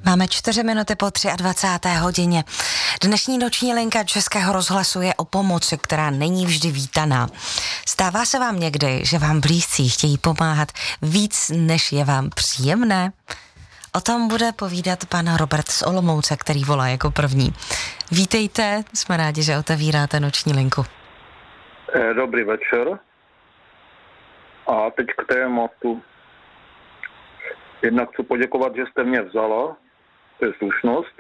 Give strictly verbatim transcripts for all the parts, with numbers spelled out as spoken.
Máme čtyři minuty po dvacáté třetí hodině. Dnešní noční linka Českého rozhlasu je o pomoci, která není vždy vítaná. Stává se vám někdy, že vám blízcí chtějí pomáhat víc, než je vám příjemné? O tom bude povídat pan Robert z Olomouce, který volá jako první. Vítejte, jsme rádi, že otevíráte noční linku. Dobrý večer. A teď k tématu. Jednak chci poděkovat, že jste mě vzala, to je slušnost.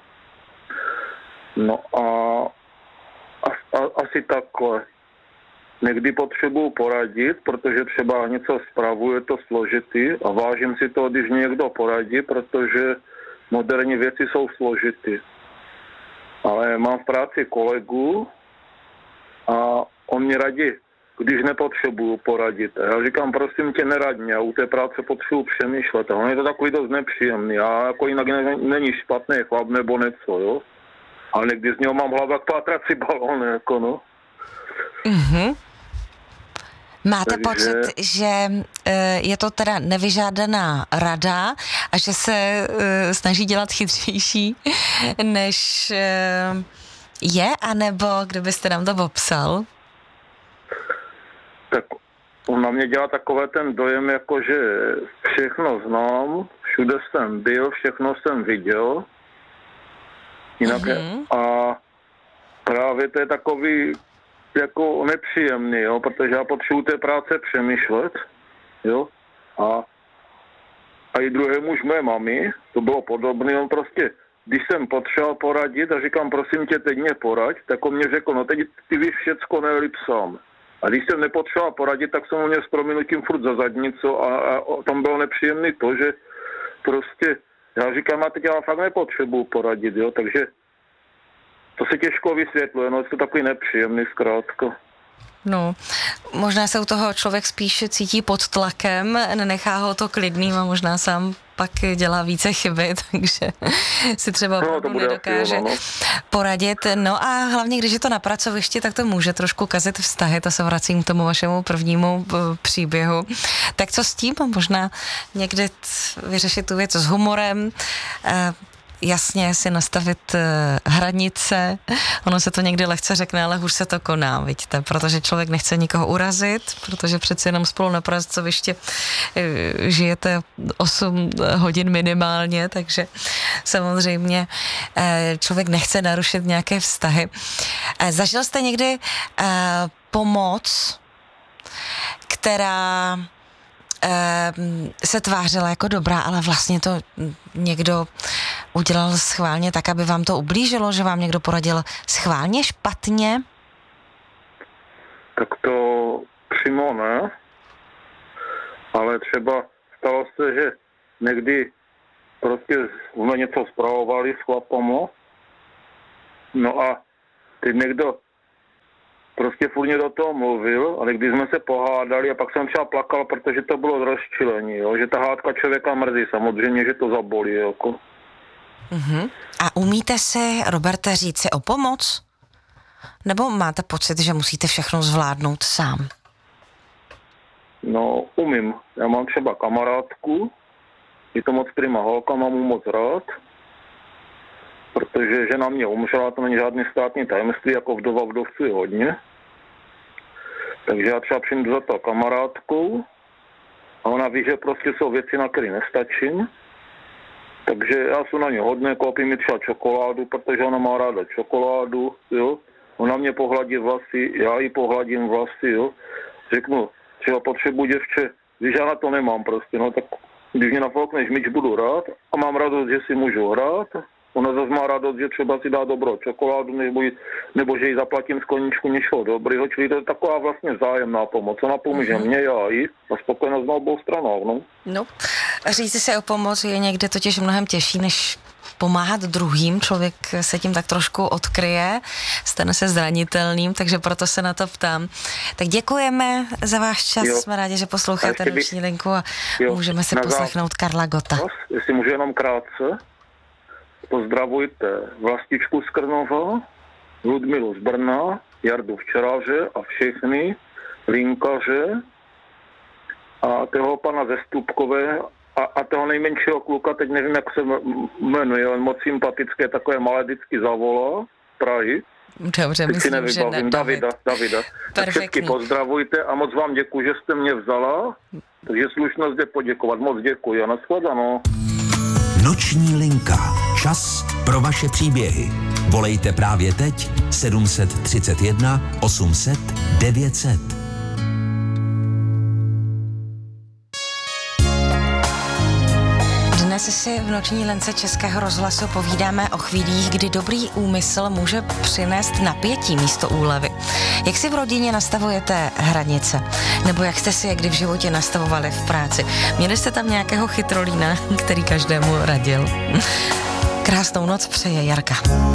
No a, a, a asi takhle. Někdy potřebuji poradit, protože třeba něco spravu, je to složitý a vážím si to, když někdo poradí, protože moderní věci jsou složitý. Ale mám v práci kolegu a on mě radí, když nepotřebuju poradit. Já říkám, prosím tě, nerad mě, u té práce potřebuji přemýšlet. A on je to takový dost nepříjemný. A jako jinak není špatný chlap nebo něco, jo. Ale někdy z něho mám hlavu jak pátrací balón, jako no. Mhm. Máte Takže... pocit, že je to teda nevyžádaná rada a že se snaží dělat chytřejší, než je, anebo kdybyste nám to popsal? Tak on na mě dělá takové ten dojem, jako že všechno znám, všude jsem byl, všechno jsem viděl. Jinak mm-hmm. A právě to je takový jako nepříjemný, jo, protože já potřebuji té práce přemýšlet, jo, a, a i druhý muž mé mami, to bylo podobné, on prostě, když jsem potřeboval poradit a říkám, prosím tě, teď mě poraď, tak on mě řekl, no teď ty víš všecko, nejlíp sám. A když jsem nepotřeboval poradit, tak jsem mu měl s prominutím furt za zadnicu a, a tam bylo nepříjemný to, že prostě, já říkám, a teď já fakt nepotřebuji poradit, jo, takže to se těžko vysvětluje, no je to takový nepříjemný zkrátka. No, možná se u toho člověk spíš cítí pod tlakem, nenechá ho to klidným a možná sám pak dělá více chyby, takže si třeba no, to nedokáže asi, no, no. poradit. No a hlavně, když je to na pracovišti, tak to může trošku kazit vztahy, to se vracím k tomu vašemu prvnímu příběhu. Tak co s tím? Možná někdy vyřešit tu věc s humorem, jasně si nastavit hranice, ono se to někdy lehce řekne, ale hůř se to koná, vidíte, protože člověk nechce nikoho urazit, protože přeci jenom spolu na pracovišti žijete osm hodin minimálně, takže samozřejmě člověk nechce narušit nějaké vztahy. Zažil jste někdy pomoc, která se tvářila jako dobrá, ale vlastně to někdo udělal schválně tak, aby vám to ublížilo, že vám někdo poradil schválně špatně? Tak to přímo ne, ale třeba stalo se, že někdy prostě jsme něco spravovali s chlapama, no a teď někdo prostě furt do toho mluvil, ale když jsme se pohádali a pak jsem třeba plakal, protože to bylo rozčilení, jo? Že ta hádka člověka mrzí, samozřejmě, že to zabolí. Jako. Uh-huh. A umíte si, Roberte, říct si o pomoc? Nebo máte pocit, že musíte všechno zvládnout sám? No, umím. Já mám třeba kamarádku, je to moc prima holka, mám mu moc rád, protože žena mě umřela, to není žádný státní tajemství, jako vdova vdovců je hodně. Takže já třeba přijdu za to kamarádkou a ona ví, že prostě jsou věci, na které nestačím. Takže já jsem na ně hodně, koupím mi třeba čokoládu, protože ona má ráda čokoládu, jo. Ona mě pohladí vlasy, já jí pohladím vlasy, jo. Řeknu, třeba potřebuji děvče, když já na to nemám prostě, no tak když mě nafoukneš myč, budu rád a mám radost, že si můžu hrát. Ona zase má radost, že třeba si dá dobrou čokoládu, nebo, nebo že jí zaplatím z koníčku něčeho dobrýho, čili to je taková vlastně vzájemná pomoc. Ona pomůže uh-huh. mě, já jí a spokojenost na obou stranách, no. No, říct si o pomoc je někde totiž mnohem těžší, než pomáhat druhým. Člověk se tím tak trošku odkryje, stane se zranitelným, takže proto se na to ptám. Tak děkujeme za váš čas, jo. Jsme rádi, že posloucháte noční linku a jo. Můžeme si poslechnout Karla Gotta. Jestli můžu jenom krátce. Pozdravujte Vlastičku z Krnova, Ludmilu z Brna, Jardu Včeráře a všechny linkaře a toho pana ze Stupkové a, a toho nejmenšího kluka, teď nevím, jak se jmenuje, on moc sympatické, takové malé vždycky zavolá, Prahy. Dobře, teď myslím, si nevybavím, Davida, Davida. Tak všechny pozdravujte a moc vám děkuji, že jste mě vzala, takže slušnost je poděkovat, moc děkuji a nashledanou. Noční linka. Čas pro vaše příběhy. Volejte právě teď sedm set třicet jedna osm set devět set. Dnes si v noční lince Českého rozhlasu povídáme o chvílích, kdy dobrý úmysl může přinést napětí místo úlevy. Jak si v rodině nastavujete hranice? Nebo jak jste si je kdy v životě nastavovali v práci? Měli jste tam nějakého chytrolína, který každému radil? Krásnou noc přeje Jarka.